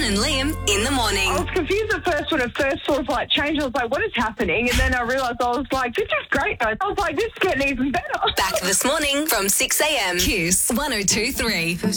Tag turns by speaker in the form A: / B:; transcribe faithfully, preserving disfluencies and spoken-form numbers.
A: Jen and Liam in the morning.
B: I was confused at first when it first sort of like changed. I was like, what is happening? And then I realised I was like, this is great, guys. I was like, this is getting even better.
A: Back this morning from six a.m. Kiss one oh two three.